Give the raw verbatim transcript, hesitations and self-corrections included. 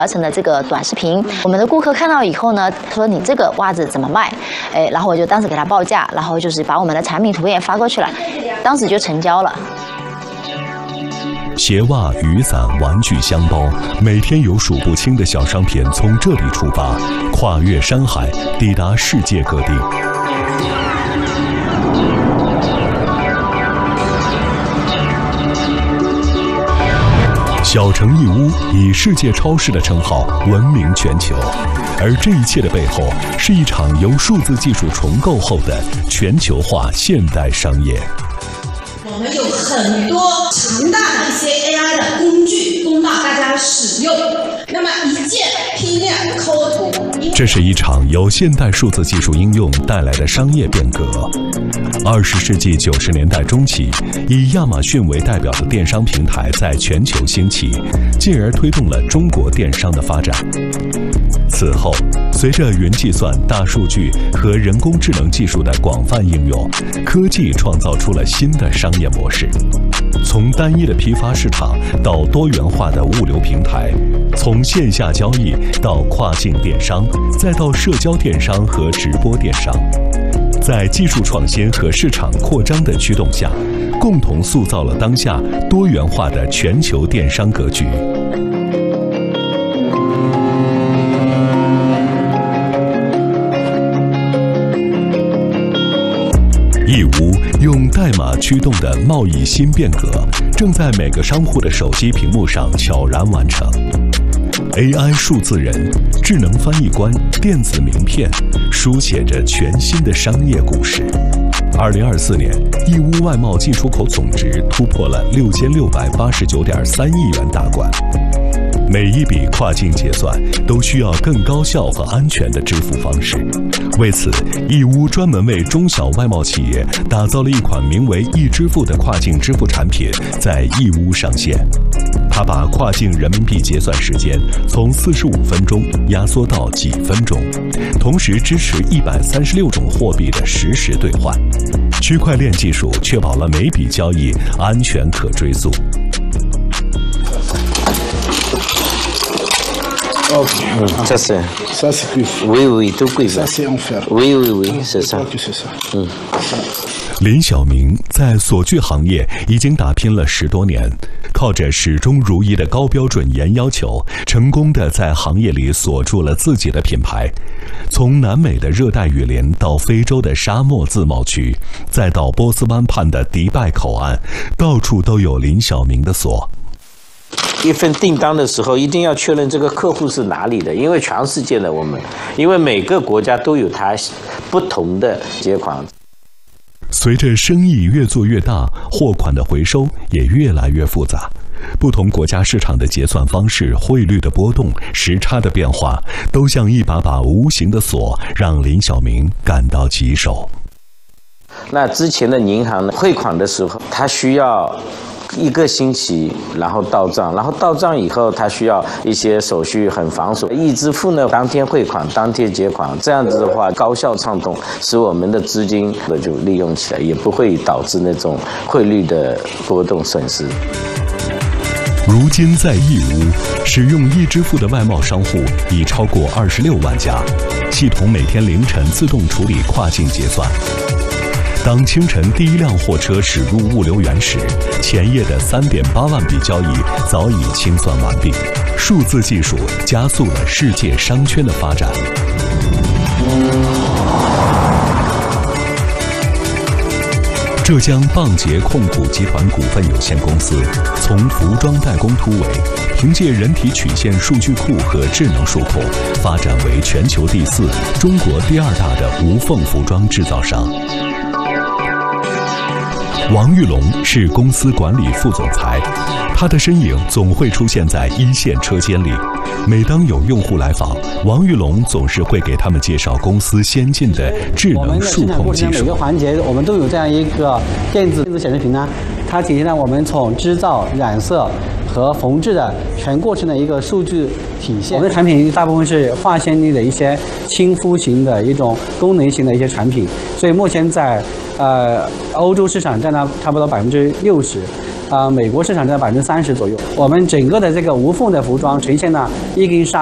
而成的这个短视频，我们的顾客看到以后呢，说你这个袜子怎么卖？哎，然后我就当时给他报价，然后就是把我们的产品图片发过去了，当时就成交了。 鞋袜、雨伞、玩具箱包，每天有数不清的小商品从这里出发，跨越山海，抵达世界各地。小城义乌以世界超市的称号闻名全球，而这一切的背后是一场由数字技术重构后的全球化现代商业。 我们有很多强大的一些 A I 的工具供到大家使用，那么一键批量抠图。 这是一场由现代数字技术应用带来的商业变革。二十世纪九十年代中期，以亚马逊为代表的电商平台在全球兴起，进而推动了中国电商的发展。此后，随着云计算、大数据和人工智能技术的广泛应用，科技创造出了新的商业模式。从单一的批发市场到多元化的物流平台，从线下交易到跨境电商，再到社交电商和直播电商，在技术创新和市场扩张的驱动下，共同塑造了当下多元化的全球电商格局。义乌用代码驱动的贸易新变革，正在每个商户的手机屏幕上悄然完成。A I 数字人、智能翻译官、电子名片，书写着全新的商业故事。二零二四年，义乌外贸进出口总值突破了六千六百八十九点三亿元大关。每一笔跨境结算都需要更高效和安全的支付方式。为此，义乌专门为中小外贸企业打造了一款名为“易支付”的跨境支付产品，在义乌上线。它把跨境人民币结算时间从四十五分钟压缩到几分钟，同时支持一百三十六种货币的实时兑换。区块链技术确保了每笔交易安全可追溯。 Oh, ça c'est. Ça c'est cuivre. Oui, oui, tout cuivre. Ça c'est en fer. Oui, oui, oui, c'est ça. C'est ça. 嗯。 林晓明在锁具行业已经打拼了十多年，靠着始终如一的高标准严要求，成功的在行业里锁住了自己的品牌。从南美的热带雨林到非洲的沙漠自贸区，再到波斯湾畔的迪拜口岸，到处都有林晓明的锁。 一份订单的时候，一定要确认这个客户是哪里的，因为全世界的我们，因为每个国家都有它不同的结款。 随着生意越做越大，货款的回收也越来越复杂。不同国家市场的结算方式、汇率的波动、时差的变化，都像一把把无形的锁，让林晓明感到棘手。 那之前的银行呢，汇款的时候，它需要一个星期，然后到账，然后到账以后，它需要一些手续很繁琐。易支付呢，当天汇款，当天结款，这样子的话高效畅通，使我们的资金的就利用起来，也不会导致那种汇率的波动损失。 如今在义乌，使用易支付的外贸商户已超过二十六万家，系统每天凌晨自动处理跨境结算。当清晨第一辆货车驶入物流园时，前夜的 三点八万笔交易早已清算完毕。数字技术加速了世界商圈的发展。浙江棒捷控股集团股份有限公司从服装代工突围，凭借人体曲线数据库和智能数控，发展为全球第四、中国第二大的无缝服装制造商。王玉龙是公司管理副总裁，他的身影总会出现在一线车间里。每当有用户来访，王玉龙总是会给他们介绍公司先进的智能数控技术。 每个环节我们都有这样一个电子电子显示屏呢，它体现了我们从织造、染色和缝制的全过程的一个数据体现。我们的产品大部分是化纤粒的一些亲肤型的一种功能型的一些产品，所以目前在呃欧洲市场占到差不多百分之六十。 啊、呃，美国市场在百分之三十左右。我们整个的这个无缝的服装呈现了一根纱。